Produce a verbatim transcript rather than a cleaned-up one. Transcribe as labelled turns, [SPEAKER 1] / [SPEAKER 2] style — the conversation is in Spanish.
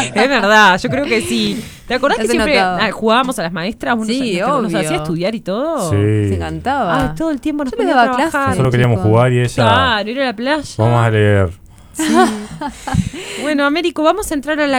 [SPEAKER 1] Es verdad, yo creo que sí. ¿Te acordás
[SPEAKER 2] Ya
[SPEAKER 1] que
[SPEAKER 2] se
[SPEAKER 1] siempre
[SPEAKER 2] notaba.
[SPEAKER 1] ah, jugábamos a las maestras? Uno
[SPEAKER 2] Sí,
[SPEAKER 1] nos, nos
[SPEAKER 2] obvio.
[SPEAKER 1] hacía estudiar y todo.
[SPEAKER 3] Sí.
[SPEAKER 2] Se encantaba.
[SPEAKER 1] Ah, todo el tiempo nos
[SPEAKER 2] Yo le
[SPEAKER 1] ponía
[SPEAKER 2] daba
[SPEAKER 1] a trabajar.
[SPEAKER 2] clases.
[SPEAKER 3] Nosotros queríamos
[SPEAKER 2] chicos.
[SPEAKER 3] jugar y ella...
[SPEAKER 1] Claro, ir a la playa.
[SPEAKER 3] Vamos a leer.
[SPEAKER 1] Bueno, Américo, vamos a entrar a la